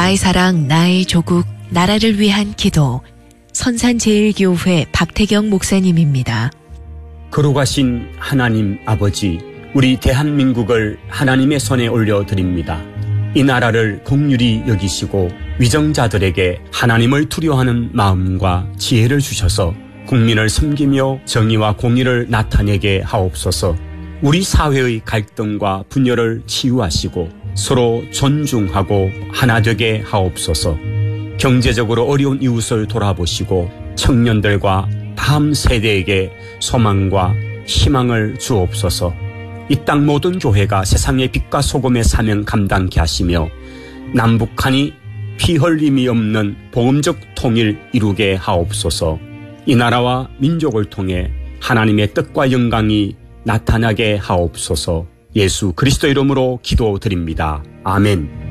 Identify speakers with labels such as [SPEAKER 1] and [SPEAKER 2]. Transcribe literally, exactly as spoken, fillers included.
[SPEAKER 1] 나의 사랑, 나의 조국, 나라를 위한 기도. 선산제일교회 박태경 목사님입니다.
[SPEAKER 2] 거룩하신 하나님 아버지, 우리 대한민국을 하나님의 손에 올려드립니다. 이 나라를 긍휼히 여기시고 위정자들에게 하나님을 두려워하는 마음과 지혜를 주셔서 국민을 섬기며 정의와 공의를 나타내게 하옵소서. 우리 사회의 갈등과 분열을 치유하시고 서로 존중하고 하나 되게 하옵소서. 경제적으로 어려운 이웃을 돌아보시고 청년들과 다음 세대에게 소망과 희망을 주옵소서. 이 땅 모든 교회가 세상의 빛과 소금의 사명 감당케 하시며 남북한이 피 흘림이 없는 복음적 통일 이루게 하옵소서. 이 나라와 민족을 통해 하나님의 뜻과 영광이 나타나게 하옵소서. 예수 그리스도 이름으로 기도드립니다. 아멘.